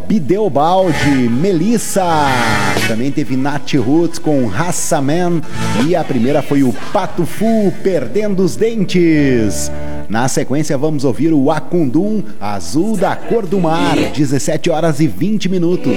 Bideobaldi, Melissa. Também teve Nat Roots com Raça Man. E a primeira foi o Pato Fu, Perdendo os Dentes. Na sequência vamos ouvir o Acundum, Azul da Cor do Mar, 17 horas e 20 minutos.